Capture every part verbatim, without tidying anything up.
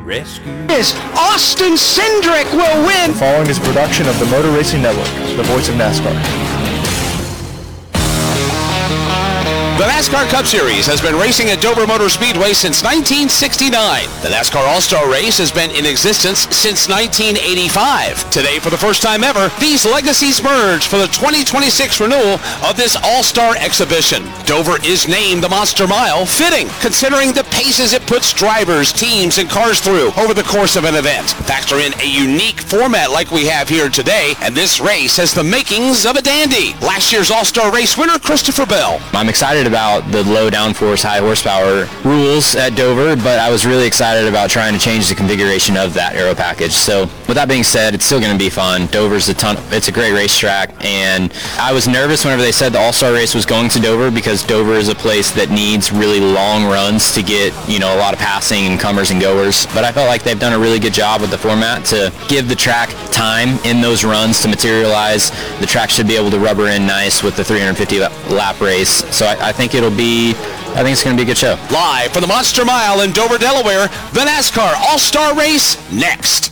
Rescue. Is Austin Cindric will win. The following is a production of the Motor Racing Network, the voice of NASCAR. The NASCAR Cup Series has been racing at Dover Motor Speedway since nineteen sixty-nine. The NASCAR All-Star Race has been in existence since nineteen eighty-five. Today, for the first time ever, these legacies merge for the twenty twenty-six renewal of this All-Star exhibition. Dover is named the Monster Mile, fitting, considering the paces it puts drivers, teams, and cars through over the course of an event. Factor in a unique format like we have here today, and this race has the makings of a dandy. Last year's All-Star Race winner, Christopher Bell. I'm excited about the low downforce, high horsepower rules at Dover, but I was really excited about trying to change the configuration of that aero package. So with that being said, it's still going to be fun. Dover's a ton, it's a great racetrack, and I was nervous whenever they said the All-Star Race was going to Dover because Dover is a place that needs really long runs to get, you know, a lot of passing and comers and goers. But I felt like they've done a really good job with the format to give the track time in those runs to materialize. The track should be able to rubber in nice with the three hundred fifty lap race. So I, I think it'll be, I think it's going to be a good show. Live from the Monster Mile in Dover, Delaware, the NASCAR All-Star Race next.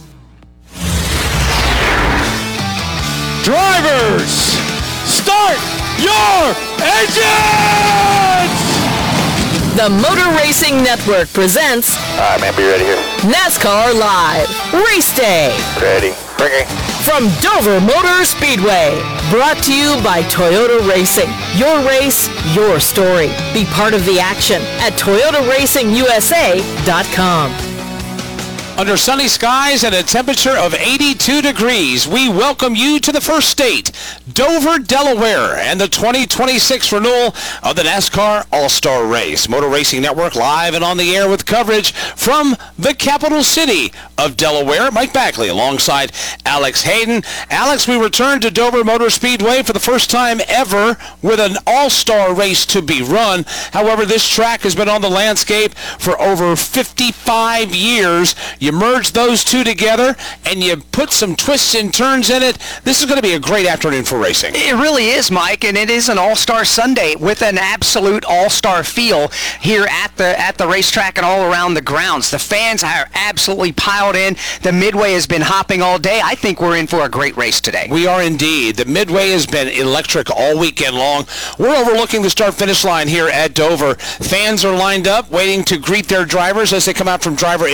Drivers, start your engines! The Motor Racing Network presents All right, man, be ready here. NASCAR Live Race Day Ready. Bringing. from Dover Motor Speedway. Brought to you by Toyota Racing. Your race, your story. Be part of the action at Toyota Racing U S A dot com. Under sunny skies and a temperature of eighty-two degrees, we welcome you to the first state, Dover, Delaware, and the twenty twenty-six renewal of the NASCAR All-Star Race. Motor Racing Network live and on the air with coverage from the capital city of Delaware. Mike Backley alongside Alex Hayden. Alex, we return to Dover Motor Speedway for the first time ever with an All-Star Race to be run. However, this track has been on the landscape for over fifty-five years. You merge those two together and you put some twists and turns in it. This is going to be a great afternoon for racing. It really is, Mike, and it is an all-star Sunday with an absolute all-star feel here at the at the racetrack and all around the grounds. The fans are absolutely piled in. The Midway has been hopping all day. I think we're in for a great race today. We are indeed. The Midway has been electric all weekend long. We're overlooking the start-finish line here at Dover. Fans are lined up waiting to greet their drivers as they come out from driver